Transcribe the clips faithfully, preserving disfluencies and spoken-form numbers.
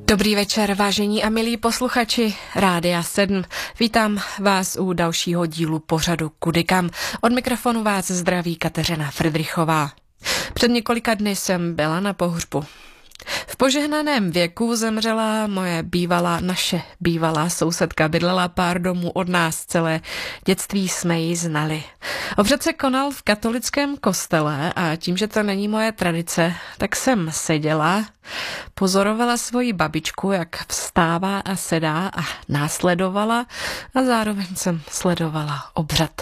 Dobrý večer, vážení a milí posluchači Rádia sedm. Vítám vás u dalšího dílu pořadu Kudy kam. Od mikrofonu vás zdraví Kateřina Fridrichová. Před několika dny jsem byla na pohřbu. V požehnaném věku zemřela moje bývalá, naše bývalá sousedka, bydlela pár domů od nás, celé dětství jsme ji znali. Obřad se konal v katolickém kostele a tím, že to není moje tradice, tak jsem seděla, pozorovala svoji babičku, jak vstává a sedá a následovala a zároveň jsem sledovala obřad.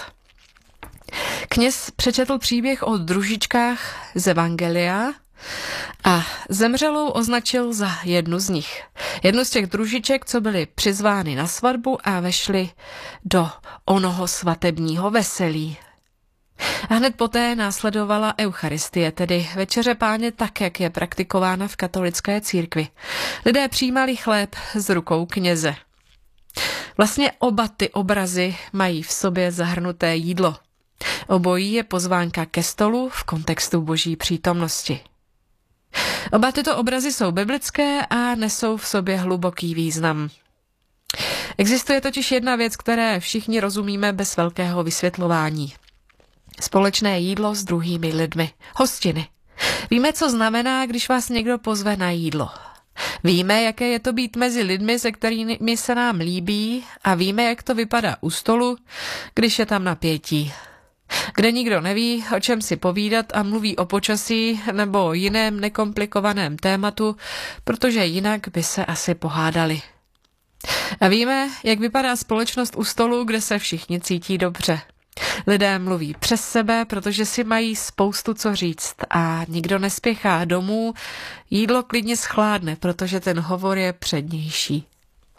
Kněz přečetl příběh o družičkách z Evangelia a zemřelou označil za jednu z nich. Jednu z těch družiček, co byly přizvány na svatbu a vešly do onoho svatebního veselí. A hned poté následovala Eucharistie, tedy večeře Páně tak, jak je praktikována v katolické církvi. Lidé přijímali chléb z rukou kněze. Vlastně oba ty obrazy mají v sobě zahrnuté jídlo. Obojí je pozvánka ke stolu v kontextu Boží přítomnosti. Oba tyto obrazy jsou biblické a nesou v sobě hluboký význam. Existuje totiž jedna věc, které všichni rozumíme bez velkého vysvětlování. Společné jídlo s druhými lidmi. Hostiny. Víme, co znamená, když vás někdo pozve na jídlo. Víme, jaké je to být mezi lidmi, se kterými se nám líbí, a víme, jak to vypadá u stolu, když je tam napětí. Kde nikdo neví, o čem si povídat a mluví o počasí nebo jiném nekomplikovaném tématu, protože jinak by se asi pohádali. A víme, jak vypadá společnost u stolu, kde se všichni cítí dobře. Lidé mluví přes sebe, protože si mají spoustu co říct a nikdo nespěchá domů, jídlo klidně schládne, protože ten hovor je přednější.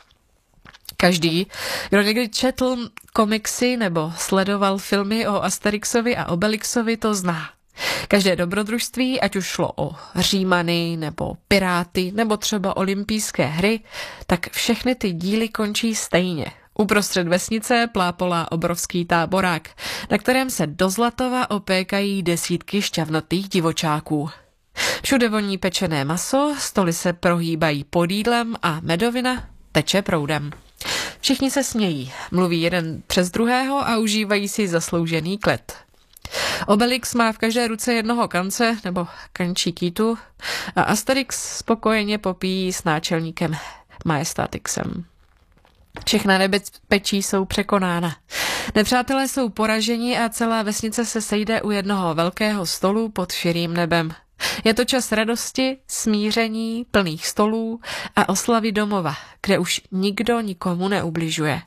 Každý, kdo někdy četl komiksy nebo sledoval filmy o Asterixovi a Obelixovi, to zná. Každé dobrodružství, ať už šlo o Římany nebo Piráty nebo třeba olympijské hry, tak všechny ty díly končí stejně. Uprostřed vesnice plápolá obrovský táborák, na kterém se do zlatova opékají desítky šťavnatých divočáků. Všude voní pečené maso, stoly se prohýbají pod jídlem a medovina teče proudem. Všichni se smějí, mluví jeden přes druhého a užívají si zasloužený klet. Obelix má v každé ruce jednoho kance nebo kančí kýtu a Asterix spokojeně popíjí s náčelníkem Majestatixem. Všechna nebezpečí jsou překonána. Nepřátelé jsou poraženi a celá vesnice se sejde u jednoho velkého stolu pod širým nebem. Je to čas radosti, smíření, plných stolů a oslavy domova, kde už nikdo nikomu neubližuje.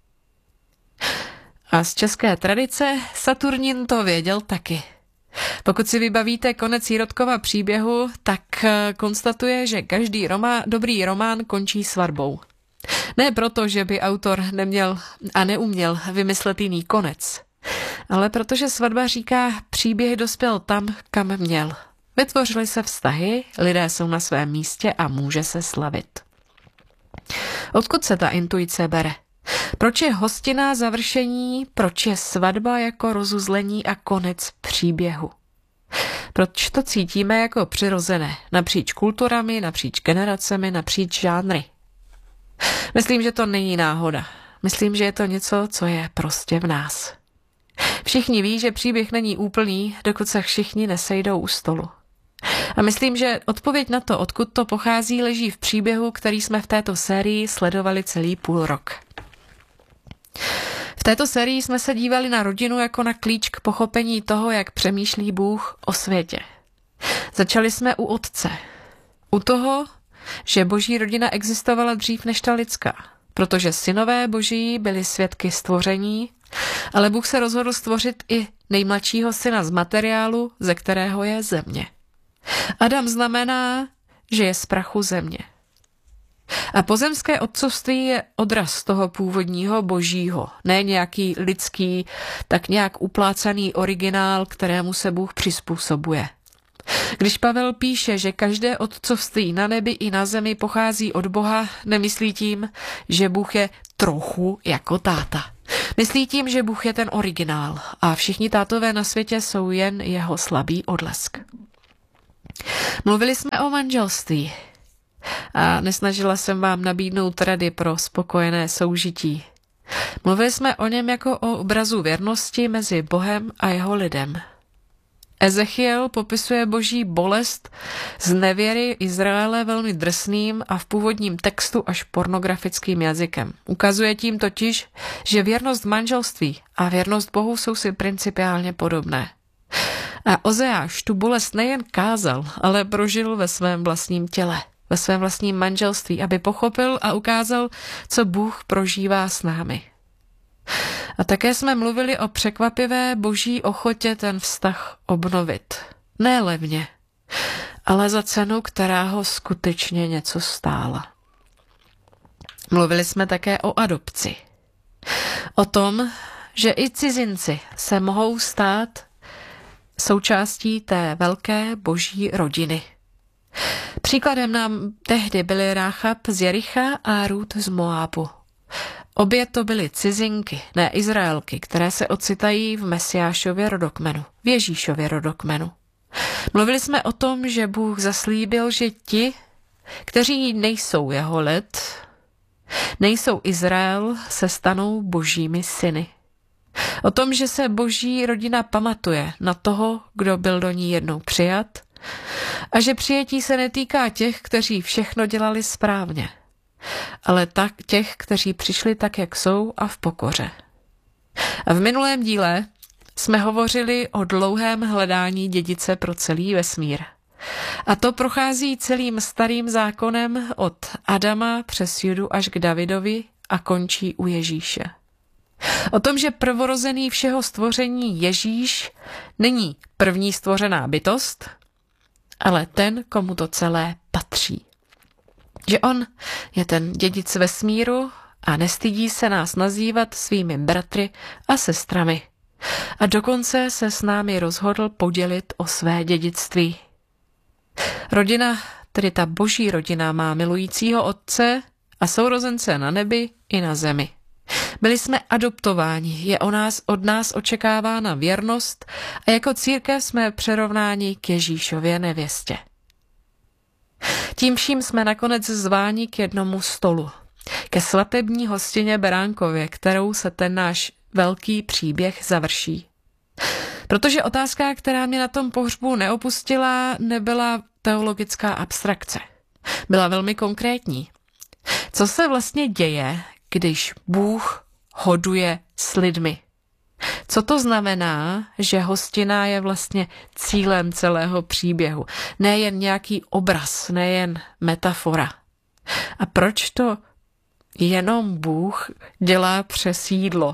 A z české tradice Saturnin to věděl taky. Pokud si vybavíte konec Jirotkova příběhu, tak konstatuje, že každý román, dobrý román končí svatbou. Ne proto, že by autor neměl a neuměl vymyslet jiný konec, ale protože svatba říká, příběh dospěl tam, kam měl. Vytvořily se vztahy, lidé jsou na svém místě a může se slavit. Odkud se ta intuice bere? Proč je hostina završení, proč je svatba jako rozuzlení a konec příběhu? Proč to cítíme jako přirozené, napříč kulturami, napříč generacemi, napříč žánry? Myslím, že to není náhoda. Myslím, že je to něco, co je prostě v nás. Všichni ví, že příběh není úplný, dokud se všichni nesejdou u stolu. A myslím, že odpověď na to, odkud to pochází, leží v příběhu, který jsme v této sérii sledovali celý půl rok. V této sérii jsme se dívali na rodinu jako na klíč k pochopení toho, jak přemýšlí Bůh o světě. Začali jsme u otce. U toho, že boží rodina existovala dřív než ta lidská, protože synové boží byli svědky stvoření, ale Bůh se rozhodl stvořit i nejmladšího syna z materiálu, ze kterého je země. Adam znamená, že je z prachu země. A pozemské otcovství je odraz toho původního božího, ne nějaký lidský, tak nějak uplácaný originál, kterému se Bůh přizpůsobuje. Když Pavel píše, že každé otcovství na nebi i na zemi pochází od Boha, nemyslí tím, že Bůh je trochu jako táta. Myslí tím, že Bůh je ten originál a všichni tátové na světě jsou jen jeho slabý odlesk. Mluvili jsme o manželství. a nesnažila jsem vám nabídnout rady pro spokojené soužití. Mluvili jsme o něm jako o obrazu věrnosti mezi Bohem a jeho lidem. Ezechiel popisuje boží bolest z nevěry Izraele velmi drsným a v původním textu až pornografickým jazykem. Ukazuje tím totiž, že věrnost manželství a věrnost Bohu jsou si principiálně podobné. A Ozeáš tu bolest nejen kázal, ale prožil ve svém vlastním těle, ve svém vlastním manželství, aby pochopil a ukázal, co Bůh prožívá s námi. A také jsme mluvili o překvapivé boží ochotě ten vztah obnovit. Ne levně, ale za cenu, která ho skutečně něco stála. Mluvili jsme také o adopci. O tom, že i cizinci se mohou stát součástí té velké boží rodiny. Příkladem nám tehdy byly Ráchab z Jericha a Rút z Moábu. Obě to byly cizinky, ne Izraelky, které se ocitají v Mesiášově rodokmenu, v Ježíšově rodokmenu. Mluvili jsme o tom, že Bůh zaslíbil, že ti, kteří nejsou jeho lid, nejsou Izrael, se stanou božími syny. O tom, že se boží rodina pamatuje na toho, kdo byl do ní jednou přijat, a že přijetí se netýká těch, kteří všechno dělali správně, ale tak těch, kteří přišli tak, jak jsou a v pokoře. A v minulém díle jsme hovořili o dlouhém hledání dědice pro celý vesmír. A to prochází celým starým zákonem od Adama přes Judu až k Davidovi a končí u Ježíše. O tom, že prvorozený všeho stvoření Ježíš není první stvořená bytost, ale ten, komu to celé patří. Že on je ten dědic vesmíru a nestydí se nás nazývat svými bratry a sestrami. A dokonce se s námi rozhodl podělit o své dědictví. Rodina, tedy ta boží rodina, má milujícího otce a sourozence na nebi i na zemi. Byli jsme adoptováni, je o nás, od nás očekávána věrnost a jako církev jsme přerovnáni k Ježíšově nevěstě. Tím vším jsme nakonec zváni k jednomu stolu, ke svatební hostině Beránkově, kterou se ten náš velký příběh završí. Protože otázka, která mě na tom pohřbu neopustila, nebyla teologická abstrakce. Byla velmi konkrétní. Co se vlastně děje, když Bůh hoduje s lidmi? Co to znamená, že hostina je vlastně cílem celého příběhu? Nejen nějaký obraz, nejen metafora. A proč to jenom Bůh dělá přes jídlo?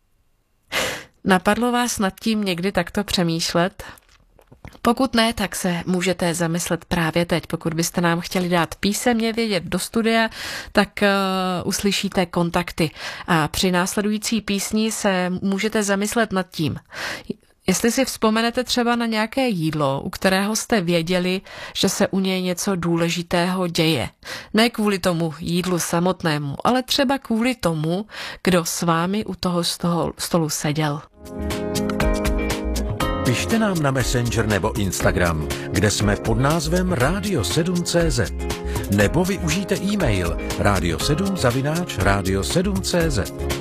Napadlo vás nad tím někdy takto přemýšlet? Pokud ne, tak se můžete zamyslet právě teď. Pokud byste nám chtěli dát písemně vědět do studia, tak uh, uslyšíte kontakty. A při následující písni se můžete zamyslet nad tím, jestli si vzpomenete třeba na nějaké jídlo, u kterého jste věděli, že se u něj něco důležitého děje. Ne kvůli tomu jídlu samotnému, ale třeba kvůli tomu, kdo s vámi u toho stolu seděl. Pište nám na Messenger nebo Instagram, kde jsme pod názvem rádio sedm tečka cé zet. Nebo využijte e-mail rádio sedm zavináč rádio sedm tečka cé zet.